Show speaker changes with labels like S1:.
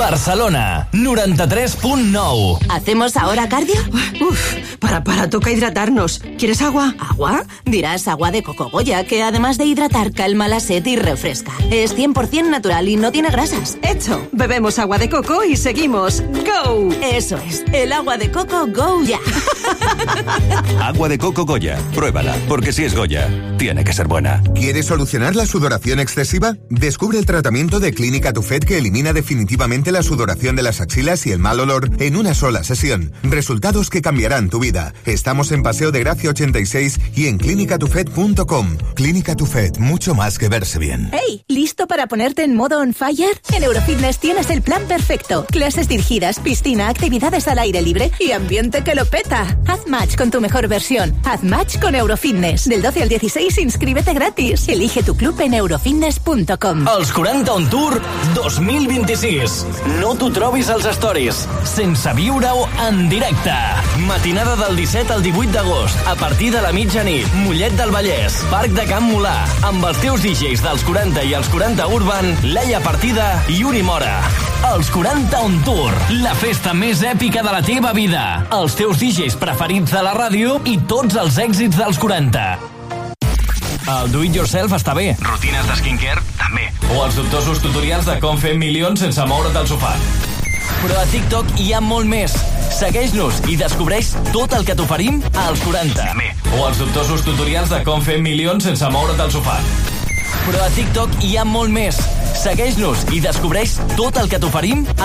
S1: Barcelona, 93.9.
S2: ¿Hacemos ahora cardio?
S3: Para, toca hidratarnos. ¿Quieres agua?
S2: ¿Agua? Dirás agua de Coco Goya, que además de hidratar, calma la sed y refresca. Es 100% natural y no tiene grasas.
S3: Hecho. Bebemos agua de coco y seguimos. ¡Go!
S2: Eso es. El agua de coco Go ya.
S4: Agua de Coco Goya. Pruébala, porque si es Goya, tiene que ser buena.
S5: ¿Quieres solucionar la sudoración excesiva? Descubre el tratamiento de Clínica Tufet que elimina definitivamente la sudoración de las axilas y el mal olor en una sola sesión. Resultados que cambiarán tu vida. Estamos en Paseo de Gracia 86 y en clinicatufet.com. Clínica Tufet, mucho más que verse bien.
S6: ¡Hey! ¿Listo para ponerte en modo on fire? En Eurofitness tienes el plan perfecto. Clases dirigidas, piscina, actividades al aire libre y ambiente que lo peta. Haz match con tu mejor versión. Haz match con Eurofitness. Del 12 al 16 inscríbete gratis. Elige tu club en eurofitness.com.
S1: Els 40 on Tour 2026. No t'ho trobis als stories, sense viure-ho en directe. Matinada del 17 al 18 d'agost, a partir de la mitjanit. Mollet del Vallès, Parc de Can Molà, amb els teus DJs dels 40 i els 40 Urban, Laia Partida i Uri Mora. Els 40 on Tour, la festa més èpica de la teva vida. Els teus DJs preferits de la ràdio i tots els èxits dels 40. El do-it-yourself està bé. Rutines de skincare, també. O els dubtosos tutorials de com fer milions sense moure't del sofà. Però a TikTok hi ha molt més. Segueix-nos i descobreix tot el que t'oferim als 40. També. O els dubtosos tutorials de com fer milions sense moure't del sofà. Però a TikTok hi ha molt més. Segueix-nos i descobreix tot el que t'oferim